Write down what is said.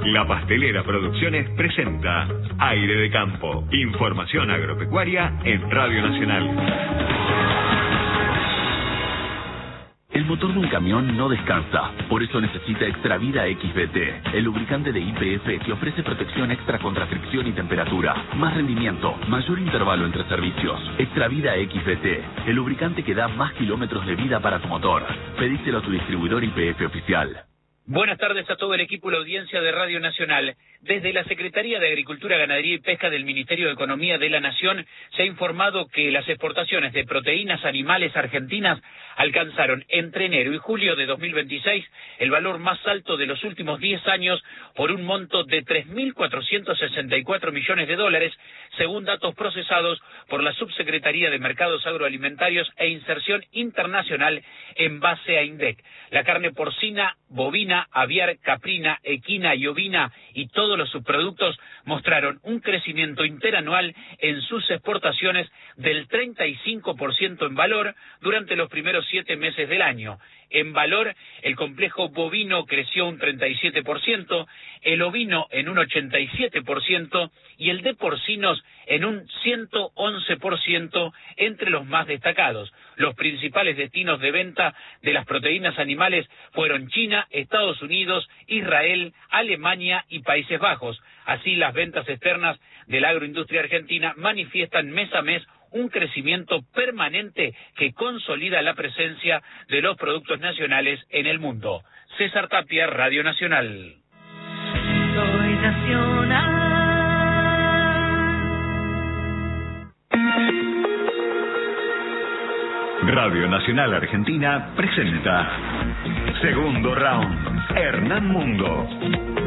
La Pastelera Producciones presenta Aire de Campo. Información agropecuaria en Radio Nacional. El motor de un camión no descansa, por eso necesita Extravida XBT, el lubricante de YPF que ofrece protección extra contra fricción y temperatura, más rendimiento, mayor intervalo entre servicios. Extravida XBT, el lubricante que da más kilómetros de vida para tu motor. Pedíselo a tu distribuidor YPF oficial. Buenas tardes a todo el equipo y la audiencia de Radio Nacional. Desde la Secretaría de Agricultura, Ganadería y Pesca del Ministerio de Economía de la Nación se ha informado que las exportaciones de proteínas animales argentinas alcanzaron entre enero y julio de 2026 el valor más alto de los últimos 10 años por un monto de 3.464 millones de dólares, según datos procesados por la Subsecretaría de Mercados Agroalimentarios e Inserción Internacional en base a INDEC. La carne porcina, bovina, aviar, caprina, equina y ovina y todos los subproductos mostraron un crecimiento interanual en sus exportaciones del 35% en valor durante los primeros 7 meses del año. En valor, el complejo bovino creció un 37%, el ovino en un 87% y el de porcinos en un 111% entre los más destacados. Los principales destinos de venta de las proteínas animales fueron China, Estados Unidos, Israel, Alemania y Países Bajos. Así, las ventas externas de la agroindustria argentina manifiestan mes a mes un crecimiento permanente que consolida la presencia de los productos nacionales en el mundo. César Tapia, Radio Nacional. Soy nacional. Radio Nacional Argentina presenta Segundo Round, Hernán Mundo.